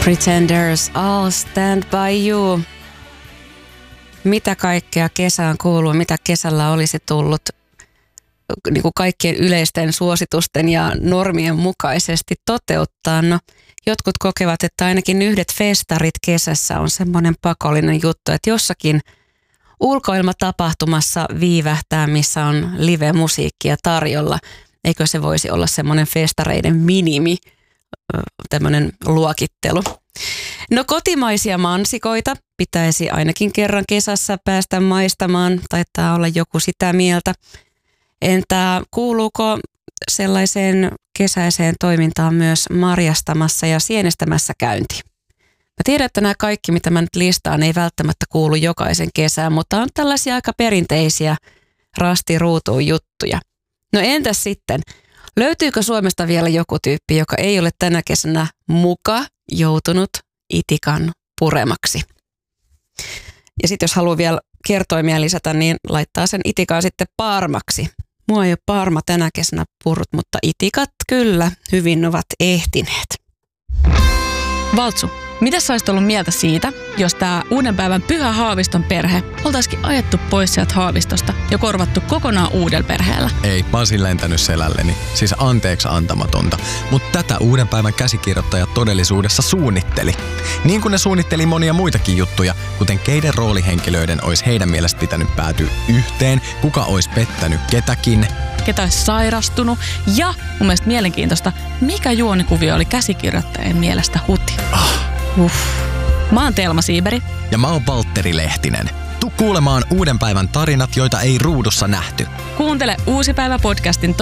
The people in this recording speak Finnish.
Pretenders, I'll stand by you. Mitä kaikkea kesään kuuluu, mitä kesällä olisi tullut niin kuin kaikkien yleisten suositusten ja normien mukaisesti toteuttaa? No, jotkut kokevat, että ainakin yhdet festarit kesässä on semmoinen pakollinen juttu, että jossakin ulkoilmatapahtumassa viivähtää, missä on live-musiikkia tarjolla. Eikö se voisi olla semmoinen festareiden minimi, tämmöinen luokittelu? No, kotimaisia mansikoita pitäisi ainakin kerran kesässä päästä maistamaan. Taitaa olla joku sitä mieltä. Entä kuuluuko sellaiseen kesäiseen toimintaan myös marjastamassa ja sienestämässä käynti? Mä tiedän, että nämä kaikki, mitä mä nyt listaan, ei välttämättä kuulu jokaisen kesään, mutta on tällaisia aika perinteisiä rastiruutuun juttuja. No entäs sitten? Löytyykö Suomesta vielä joku tyyppi, joka ei ole tänä kesänä muka joutunut itikan puremaksi? Ja sitten jos haluaa vielä kertoimia lisätä, niin laittaa sen itikan sitten parmaksi. Mua ei ole parma tänä kesänä purrut, mutta itikat kyllä hyvin ovat ehtineet. Valtsu, mitä sä olisit ollut mieltä siitä, jos tää uuden päivän Pyhä Haaviston perhe oltaisikin ajettu pois sieltä Haavistosta ja korvattu kokonaan uudella perheellä? Ei, mä olisin lentänyt selälleni. Siis anteeksi antamatonta. Mutta tätä uuden päivän käsikirjoittaja todellisuudessa suunnitteli. Niin kuin ne suunnitteli monia muitakin juttuja, kuten keiden roolihenkilöiden olisi heidän mielestä pitänyt päätyä yhteen, kuka olisi pettänyt ketäkin, ketä olisi sairastunut ja mun mielestä mielenkiintoista, mikä juonikuvio oli käsikirjoittajien mielestä huti. Mä oon Telma Siiberi. Ja mä oon Valtteri Lehtinen. Tuu kuulemaan uuden päivän tarinat, joita ei ruudussa nähty. Kuuntele Uusi päivä podcastin